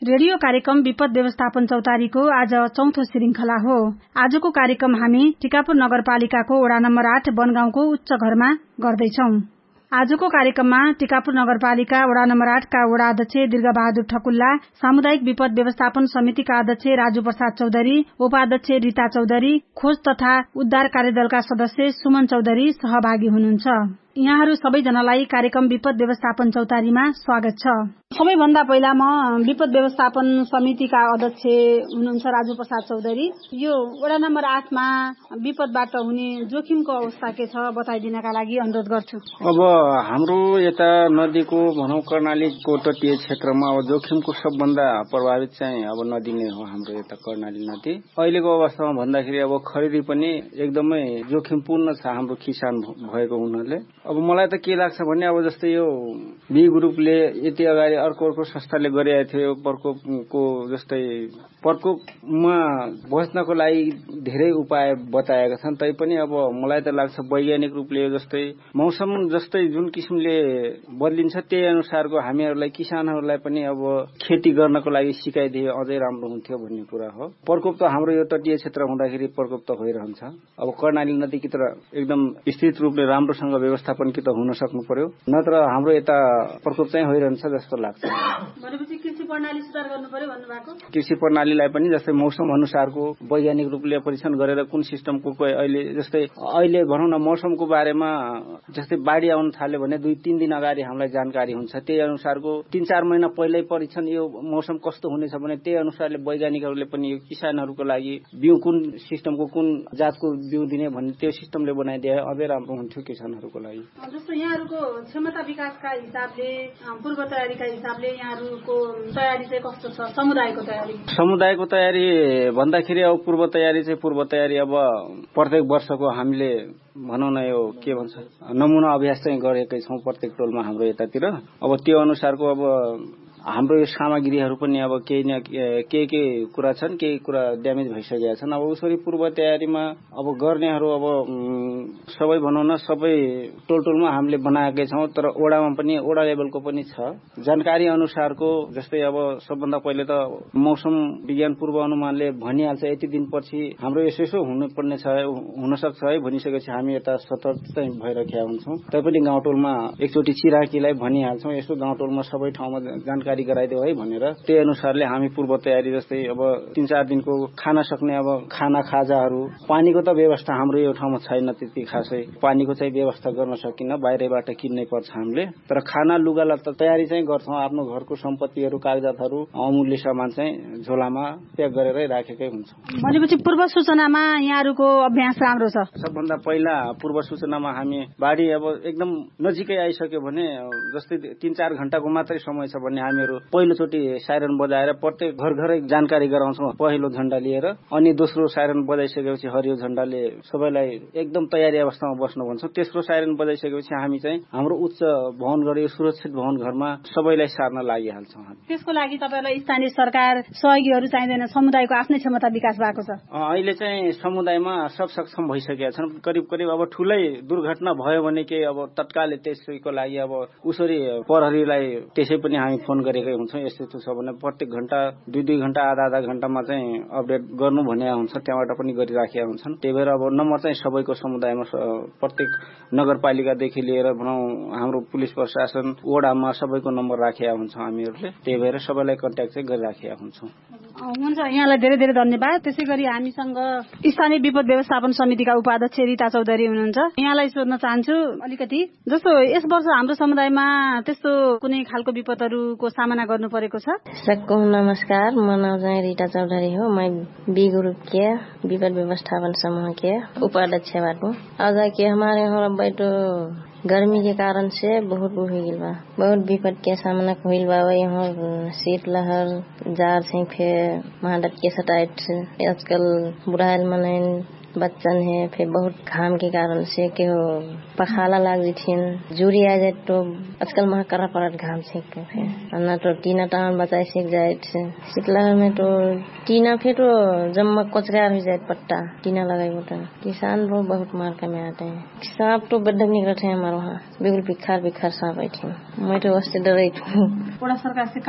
Radio कार्यक्रम विपद व्यवस्थापन चौतारीको आज चौथो श्रृंखला हो। आजको कार्यक्रम हामी टिकापुर नगरपालिकाको वडा नम्बर 8 बनगाउँको उच्च घरमा गर्दैछौं। आजको कार्यक्रममा टिकापुर नगरपालिका वडा नम्बर 8 का वडा अध्यक्ष दीर्घबहादुर ठकुल्ला, सामुदायिक विपद व्यवस्थापन समितिका अध्यक्ष राजू प्रसाद चौधरी, उपाध्यक्ष रीता चौधरी, खोज तथा उद्धार कार्यदलका सदस्य सुमन चौधरी सहभागी हुनुहुन्छ। यहाँहरू सबैजनालाई कार्यक्रम विपद व्यवस्थापन चौतारीमा स्वागत छ। सबैभन्दा पहिला म विपद व्यवस्थापन समितिका अध्यक्ष हुनुहुन्छ राजू प्रसाद चौधरी, यो वडा नम्बर 8 मा विपदबाट हुने जोखिमको अवस्था के छ बताइदिनका लागि अनुरोध गर्छु। अब हाम्रो यता नदीको भनौं कर्णालीको तटीय क्षेत्रमा अब जोखिमको सबभन्दा प्रभावित चाहिँ अब नदी नै हो हाम्रो यता कर्णाली नदी। अहिलेको अवस्थामा भन्दाखेरि अब खरिदी पनि एकदमै जोखिमपूर्ण छ हाम्रो किसान भएको हुनाले। अब मलाई त के लाग्छ भने अब जस्तै यो बी ग्रुपले यति अगाडि अर्को संस्थाले गरिरहेको थियो प्रकोपको, जस्तै प्रकोपमा बच्नको लागि धेरै उपाय बताएका छन्, तैपनि अब मलाई त लाग्छ वैज्ञानिक रूपले जस्तै मौसम जस्तै जुन किसिमले बदलिन्छ त्यही अनुसारको हामीहरूलाई किसानहरूलाई पनि अब खेती गर्नको लागि सिकाइदिए अझै राम्रो हुन्थ्यो भन्ने कुरा हो। प्रकोप त हाम्रो यो तटीय क्षेत्र हुँदाखेरि प्रकोप त भइरहन्छ। अब कर्णाली नदी कि त एकदम स्थित रूपले राम्रोसँग व्यवस्थापन कि त हुन सक्नु पर्यो, नत्र हाम्रो यता प्रकोप चाहिँ होइरहन्छ जस्तो लाग्छ। भनेपछि कृषि प्रणाली सुधार गर्नु पर्यो भन्नुभएको? कृषि प्रणालीलाई पनि जस्तै मौसम अनुसारको वैज्ञानिक रूपले परीक्षण गरेर कुन सिस्टमको अहिले जस्तै अहिले भनौं न मौसमको बारेमा जस्तै बाढी आउन थाल्यो भने 2-3 दिन अगाडि हामीलाई जानकारी हुन्छ। त्यही अनुसारको 3-4 महिना पहिल्यै परीक्षण यो मौसम कस्तो हुनेछ भने त्यही अनुसारले वैज्ञानिकहरूले पनि यो किसानहरूको लागि बिउ कुन सिस्टमको कुन जातको बिउ दिने भन्ने त्यो सिस्टमले बनाइदिए अझै राम्रो हुन्थ्यो किसानहरूको लागि। जस्तो यहाँहरूको क्षमता विकासका हिसाबले पूर्व तयारीका हिसाबले यहाँहरूको तयारी चाहिँ कस्तो छ? समुदायको तयारी भन्दाखेरि अब पूर्व तयारी अब प्रत्येक वर्षको हामीले भनौं न यो के भन्छ नमुना अभ्यास चाहिँ गरेकै छौं प्रत्येक टोलमा हाम्रो यतातिर। अब त्यो अनुसारको अब हाम्रो यो सामग्रीहरू पनि अब के कुरा छन्, केही कुरा ड्यामेज भइसकेका छन्। अब उसरी पूर्व तयारीमा अब गर्नेहरू अब सबै भनौं न सबै टोलमा हामीले बनाएकै छौं, तर ओडामा पनि ओडा लेभलको पनि छ जानकारी अनुसारको। जस्तै अब सबभन्दा पहिले त मौसम विज्ञान पूर्व अनुमानले भनिहाल्छ यति दिनपछि हाम्रो यसो हुनुपर्ने छ, हुन सक्छ है भनिसकेपछि हामी यता सतर्क चाहिँ भइराखेका हुन्छौं। तैपनि गाउँ टोलमा एकचोटि चिराकीलाई भनिहाल्छौं यसो गाउँ टोलमा सबै ठाउँमा जानकारी गराइदेऊ है भनेर। त्यही अनुसारले हामी पूर्व तयारी जस्तै अब 3-4 दिनको खाना सक्ने अब खाना खाजाहरू, पानीको त व्यवस्था हाम्रो यो ठाउँमा छैन त्यति खासै, पानीको चाहिँ व्यवस्था गर्न सकिन्न, बाहिरबाट किन्नै पर्छ हामीले। तर खाना लुगा त तयारी चाहिँ गर्छौं, आफ्नो घरको सम्पत्तिहरू कागजातहरू अमूल्य सामान चाहिँ झोलामा प्याक गरेरै राखेकै हुन्छ। भनेपछि पूर्व सूचनामा यहाँहरूको अभ्यास राम्रो छ। सबभन्दा पहिला पूर्व सूचनामा हामी बाढी अब एकदम नजिकै आइसक्यो भने जस्तै 3-4 घण्टाको मात्रै समय छ भने हामीहरू पहिलोचोटि साइरन बजाएर प्रत्येक घरै जानकारी गराउँछौं पहिलो झण्डा लिएर, अनि दोस्रो साइरन बजाइसकेपछि हरियो झण्डाले सबैलाई एकदम तयारी अवस्थामा बस्नु भन्छौं। तेस्रो साइरन बजाइसकेपछि हामी चाहिँ हाम्रो उच्च भवन घर, यो सुरक्षित भवन घरमा सबैलाई सार्न लागिहाल्छौं। त्यसको लागि तपाईलाई स्थानीय सरकार सहयोगीहरू चाहिँदैन, समुदायको आफ्नै क्षमता विकास भएको छ। अहिले चाहिँ समुदायमा सक्षम भइसकेका छन्। करिब अब ठूलै दुर्घटना भयो भने के अब तत्कालै त्यसैको लागि अब उसरी प्रहरीलाई त्यसै पनि हामी फोन गरेकै हुन्छौं। यस्तो छ भने प्रत्येक घण्टा 2-2 घण्टा आधा घण्टामा चाहिँ अपडेट गर्नु भनेको हुन्छ, त्यहाँबाट पनि गरिराखेका हुन्छन्। त्यही भएर अब नम्बर चाहिँ सबैको समुदायमा प्रत्येक नगरपालिकादेखि लिएर भनौं हाम्रो पुलिस प्रशासन वडामा सबैको नम्बर राखेका हुन्छौं हामीहरूले। त्यही भएर सबैलाई कन्ट्याक्ट चाहिँ गरिराखेका हुन्छौं। हुन्छ, यहाँलाई धेरै धेरै धन्यवाद। त्यसैगरी हामीसँग स्थानीय विपद व्यवस्थापन समितिका उपाध्यक्ष रीता चौधरी हुनुहुन्छ। यहाँलाई सोध्न चाहन्छु अलिकति, जस्तो यस वर्ष हाम्रो समुदायमा त्यस्तो कुनै खालको विपदहरूको सामना गर्नु परेको छ? सबको नमस्कार, म नाम चाहिँ रीता चौधरी हो। मैं बी ग्रुप के विपद व्यवस्थापन समूह के उपाध्यक्ष बाटू। आज के हमारे यहाँ बैठो गर्मी के कारण से बहुत बहुत विपद के सामना होइल बा। यहाँ शीतलहर जार से फिर महाडट के सटाइट से आजकल बुढ़ाइल मन बच्चन है, फिर बहुत घाम के कारण से के पखाला लाग जिथिन, जूरी आ जाए तो आजकल वहाँ करा पड़त घाम से फिर न तो टीना टान बचाए सीख जाए। शीतलहर में तो टीना फिर तो जम्मा कचरा हो जाए, पट्टा टीना लगाई बोटा किसान लोग बहुत मार के में आते हैं। सांप तो बड्ड निकलते हैं हमारे वहाँ, बिल्कुल बिखार सांप आई थी। मैं तो उससे डर रही थी। सरकार से